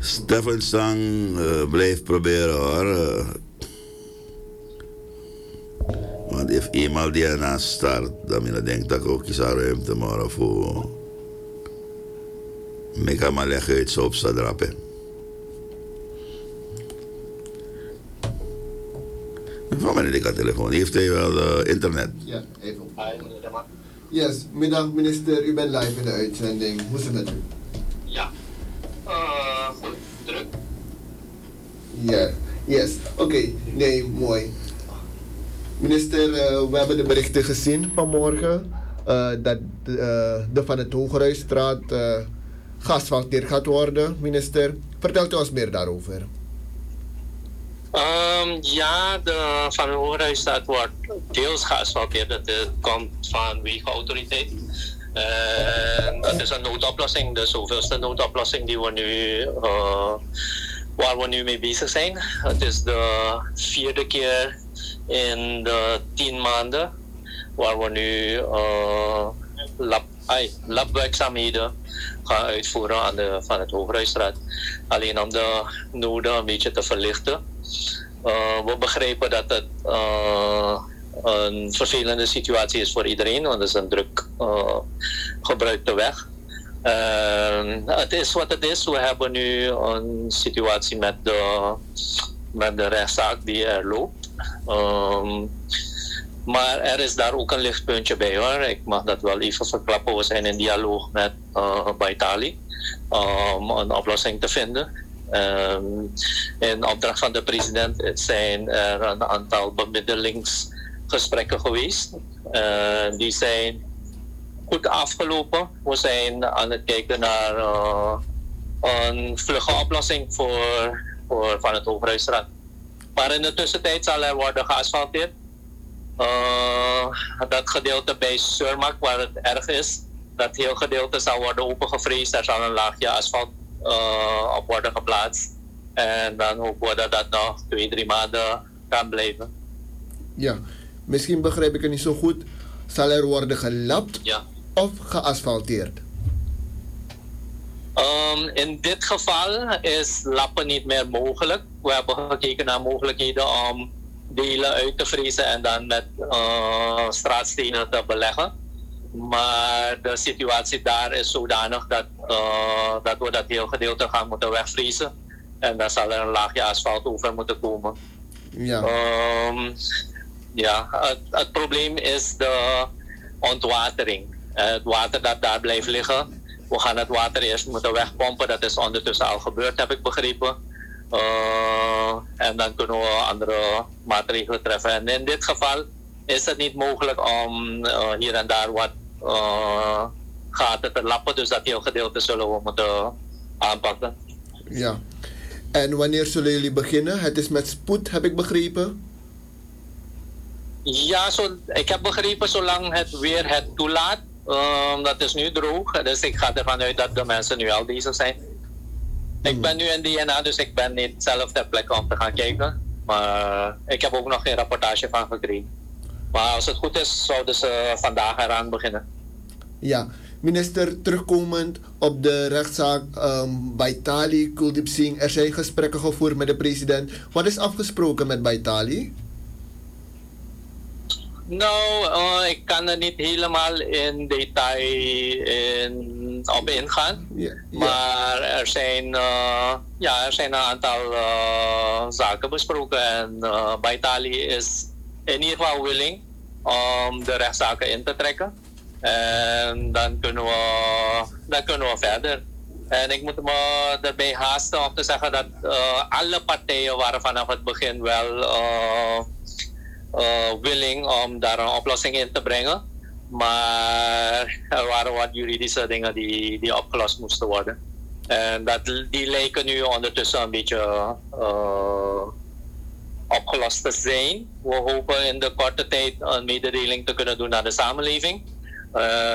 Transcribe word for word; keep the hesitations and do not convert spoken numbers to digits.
Stefan Sang uh, blijft proberen hoor. Uh, want if eenmaal die ernaast start, dan denk ik dat ik ook eens aan ruimte maar voor. Ik kan maar leggen uit zo op staat drapen. Van meneer de telefoon. Heeft hij wel uh, internet? Ja, even. Yes, middag minister, u bent live in de uitzending. Hoe is het met u? Ja, uh, goed, druk. Ja, yes, oké, okay. Nee, mooi. Minister, uh, we hebben de berichten gezien vanmorgen uh, dat uh, de Van het Hoogruisstraat uh, geasfalteerd gaat worden. Minister, vertelt u ons meer daarover. Um, ja, de Van het Hoogruisstraat wordt deels geasfalteerd. Dat uh, komt van Wegenautoriteit. Uh, het is een noodoplossing, de zoveelste noodoplossing die we nu, uh, waar we nu mee bezig zijn. Het is de vierde keer in de tien maanden waar we nu uh, lab, ay, labwerkzaamheden gaan uitvoeren aan de Van het Hoogruisstraat. Alleen om de noden een beetje te verlichten. Uh, we begrijpen dat het uh, een vervelende situatie is voor iedereen, want het is een druk uh, gebruikte weg. Uh, het is wat het is. We hebben nu een situatie met de, met de rechtszaak die er loopt. Um, maar er is daar ook een lichtpuntje bij hoor. Ik mag dat wel even verklappen. We zijn in dialoog met uh, Baitali om een oplossing te vinden. Um, in opdracht van de president zijn er een aantal bemiddelingsgesprekken geweest. Uh, die zijn goed afgelopen. We zijn aan het kijken naar uh, een vlugge oplossing voor, voor Van het Hoogruisstraat. Maar in de tussentijd zal er worden geasfalteerd. Uh, dat gedeelte bij Surmak, waar het erg is, dat heel gedeelte zal worden opengevreesd. Er zal een laagje asfalt uh, op worden geplaatst. En dan hopen we dat dat nog twee, drie maanden kan blijven. Ja, misschien begrijp ik het niet zo goed. Zal er worden gelapt ja. of geasfalteerd? Um, in dit geval is lappen niet meer mogelijk. We hebben gekeken naar mogelijkheden om delen uit te vriezen en dan met uh, straatstenen te beleggen. Maar de situatie daar is zodanig dat, uh, dat we dat heel gedeelte gaan moeten wegvriezen. En dan zal er een laagje asfalt over moeten komen. Ja, um, ja het, het probleem is de ontwatering. Uh, het water dat daar blijft liggen. We gaan het water eerst moeten wegpompen. Dat is ondertussen al gebeurd, heb ik begrepen. Uh, en dan kunnen we andere maatregelen treffen. En in dit geval is het niet mogelijk om uh, hier en daar wat uh, gaten te lappen. Dus dat heel gedeelte zullen we moeten aanpakken. Ja. En wanneer zullen jullie beginnen? Het is met spoed, heb ik begrepen? Ja, zo, ik heb begrepen zolang het weer het toelaat. Um, dat is nu droog, dus ik ga ervan uit dat de mensen nu al bezig zijn. Ik ben nu in D N A, dus ik ben niet zelf ter plekke om te gaan kijken. Maar ik heb ook nog geen rapportage van gekregen. Maar als het goed is, zouden ze vandaag eraan beginnen. Ja, minister, terugkomend op de rechtszaak um, Baitali, Kuldeep Singh. Er zijn gesprekken gevoerd met de president. Wat is afgesproken met Baitali? Nou, uh, ik kan er niet helemaal in detail in, op ingaan. Ja, ja. Maar er zijn, uh, ja, er zijn een aantal uh, zaken besproken. En uh, Baitali is in ieder geval willing om de rechtszaken in te trekken. En dan kunnen we, dan kunnen we verder. En ik moet me erbij haasten om te zeggen dat uh, alle partijen waren vanaf het begin wel uh, uh, willing om daar een oplossing in te brengen. Maar er waren wat juridische dingen die, die opgelost moesten worden. En dat, die lijken nu ondertussen een beetje uh, opgelost te zijn. We hopen in de korte tijd een mededeling te kunnen doen aan de samenleving. Uh,